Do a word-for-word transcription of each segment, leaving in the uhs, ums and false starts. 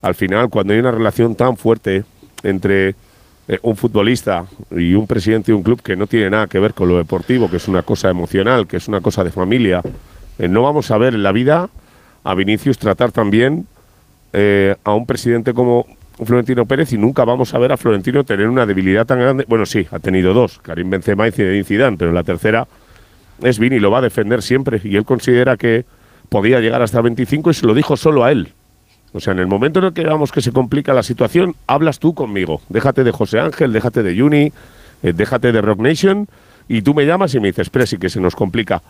al final, cuando hay una relación tan fuerte entre eh, un futbolista y un presidente de un club que no tiene nada que ver con lo deportivo, que es una cosa emocional, que es una cosa de familia, eh, no vamos a ver en la vida a Vinicius tratar también eh, a un presidente como Florentino Pérez, y nunca vamos a ver a Florentino tener una debilidad tan grande. Bueno, sí, ha tenido dos, Karim Benzema y Zinedine Zidane, pero la tercera es Vini, lo va a defender siempre, y él considera que podía llegar hasta veinticinco y se lo dijo solo a él. O sea, en el momento en el que veamos que se complica la situación, hablas tú conmigo. Déjate de José Ángel, déjate de Juni, eh, déjate de Rock Nation, y tú me llamas y me dices, Presi, que se nos complica.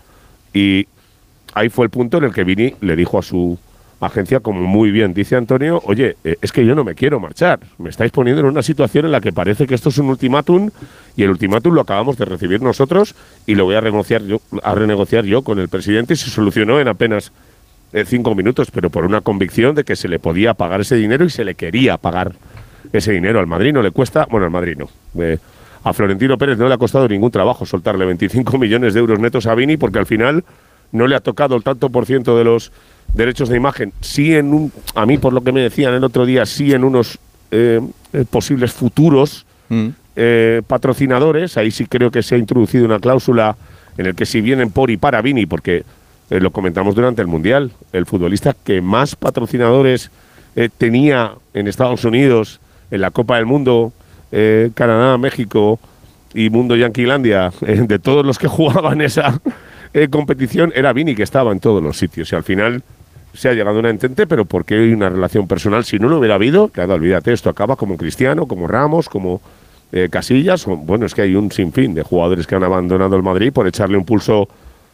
Y ahí fue el punto en el que Vini le dijo a su agencia, como muy bien dice Antonio, oye, eh, es que yo no me quiero marchar. Me estáis poniendo en una situación en la que parece que esto es un ultimátum, y el ultimátum lo acabamos de recibir nosotros y lo voy a renegociar yo, a renegociar yo con el presidente, y se solucionó en apenas eh, cinco minutos, pero por una convicción de que se le podía pagar ese dinero y se le quería pagar ese dinero. Al Madrid no le cuesta, bueno, al Madrid no. Eh, a Florentino Pérez no le ha costado ningún trabajo soltarle veinticinco millones de euros netos a Vini, porque al final no le ha tocado el tanto por ciento de los derechos de imagen. Sí, en un, a mí, por lo que me decían el otro día, sí en unos eh, eh, posibles futuros mm. eh, patrocinadores. Ahí sí creo que se ha introducido una cláusula en el que si vienen por y para Vini, porque eh, lo comentamos durante el Mundial, el futbolista que más patrocinadores eh, tenía en Estados Unidos, en la Copa del Mundo, eh, Canadá, México y Mundo Yanquilandia, eh, de todos los que jugaban esa eh, competición, era Vini, que estaba en todos los sitios. Y al final se ha llegado a una entente, pero porque hay una relación personal. Si no lo hubiera habido, claro, olvídate, esto acaba como Cristiano, como Ramos, como eh, Casillas. O, bueno, es que hay un sinfín de jugadores que han abandonado el Madrid por echarle un pulso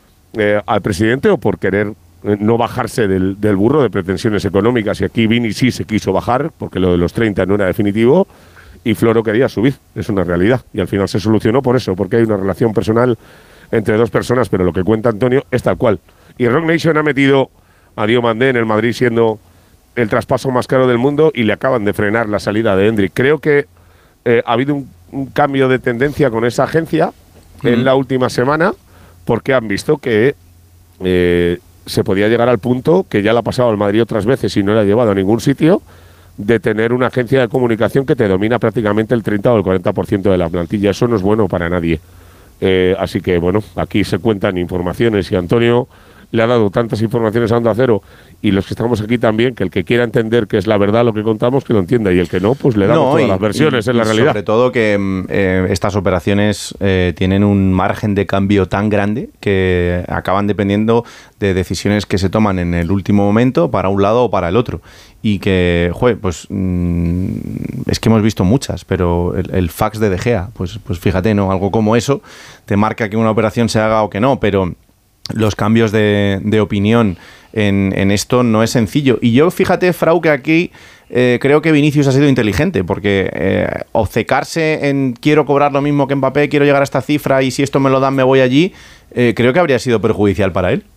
eh, al presidente, o por querer eh, no bajarse del, del burro de pretensiones económicas. Y aquí Vini sí se quiso bajar, porque lo de los treinta no era definitivo, y Floro quería subir. Es una realidad. Y al final se solucionó por eso, porque hay una relación personal entre dos personas, pero lo que cuenta Antonio es tal cual. Y Rock Nation ha metido a Diomandé en el Madrid siendo el traspaso más caro del mundo, y le acaban de frenar la salida de Endrick. Creo que eh, ha habido un, un cambio de tendencia con esa agencia mm. en la última semana, porque han visto que eh, se podía llegar al punto, que ya le ha pasado al Madrid otras veces y no le ha llevado a ningún sitio, de tener una agencia de comunicación que te domina prácticamente el treinta o el cuarenta por ciento de la plantilla. Eso no es bueno para nadie. Eh, así que, bueno, aquí se cuentan informaciones, y Antonio le ha dado tantas informaciones a Onda Cero, y los que estamos aquí también, que el que quiera entender que es la verdad lo que contamos, que lo entienda, y el que no, pues le damos no, todas y, las versiones, y, en la realidad. Sobre todo que eh, estas operaciones eh, tienen un margen de cambio tan grande que acaban dependiendo de decisiones que se toman en el último momento para un lado o para el otro. Y que, joder, pues mmm, es que hemos visto muchas, pero el, el fax de De Gea, pues, pues fíjate, ¿no? Algo como eso te marca que una operación se haga o que no, pero los cambios de, de opinión en, en esto no es sencillo. Y yo, fíjate, Frau, que aquí eh, creo que Vinicius ha sido inteligente, porque eh, obcecarse en quiero cobrar lo mismo que Mbappé, quiero llegar a esta cifra y si esto me lo dan me voy allí, eh, creo que habría sido perjudicial para él.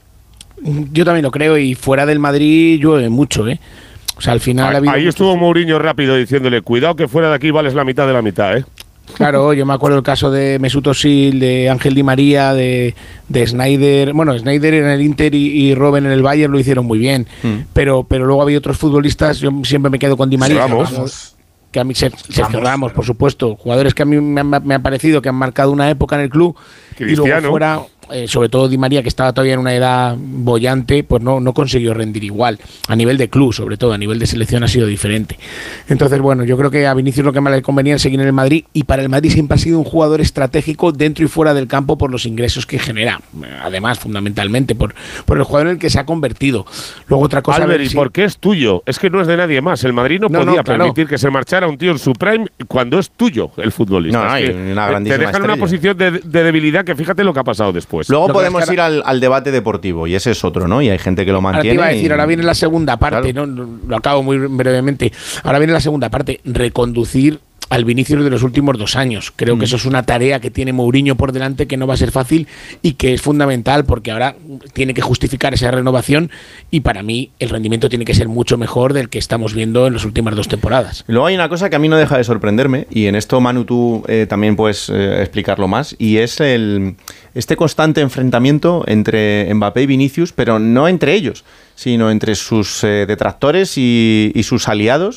Yo también lo creo, y fuera del Madrid llueve mucho, ¿eh? O sea, al final ahí, ha habido ahí estuvo Mourinho rápido diciéndole, cuidado que fuera de aquí vales la mitad de la mitad, ¿eh? Claro, yo me acuerdo el caso de Mesut Özil, de Ángel Di María, de, de Sneijder. Bueno, Sneijder en el Inter y, y Robben en el Bayern lo hicieron muy bien, mm. pero pero luego había otros futbolistas. Yo siempre me quedo con Di María. Vamos. Que a mí Sergio Ramos, por supuesto, jugadores que a mí me han, me han parecido que han marcado una época en el club. Cristiano. Y luego fuera, eh, sobre todo Di María, que estaba todavía en una edad boyante, pues no, no consiguió rendir igual. A nivel de club, sobre todo, a nivel de selección ha sido diferente. Entonces, bueno, yo creo que a Vinicius lo que más le convenía es seguir en el Madrid, y para el Madrid siempre ha sido un jugador estratégico dentro y fuera del campo por los ingresos que genera. Además, fundamentalmente, por, por el jugador en el que se ha convertido. Luego otra cosa... Albert, ¿y si... por qué es tuyo? Es que no es de nadie más. El Madrid no, no podía no, claro. permitir que se marchara un tío en su prime cuando es tuyo el futbolista. No, no, hay una grandísima te dejan estrella. Una posición de, de debilidad que fíjate lo que ha pasado después. Luego lo podemos es que ir al, al debate deportivo, y ese es otro, ¿no? Y hay gente que lo mantiene. Ahora te iba a decir, y... ahora viene la segunda parte, claro. ¿no? Lo acabo muy brevemente. Ahora viene la segunda parte, reconducir al Vinicius de los últimos dos años. Creo mm. que eso es una tarea que tiene Mourinho por delante, que no va a ser fácil y que es fundamental, porque ahora tiene que justificar esa renovación, y para mí el rendimiento tiene que ser mucho mejor del que estamos viendo en las últimas dos temporadas. Y luego hay una cosa que a mí no deja de sorprenderme, y en esto, Manu, tú eh, también puedes eh, explicarlo más, y es el este constante enfrentamiento entre Mbappé y Vinicius, pero no entre ellos, sino entre sus eh, detractores y, y sus aliados,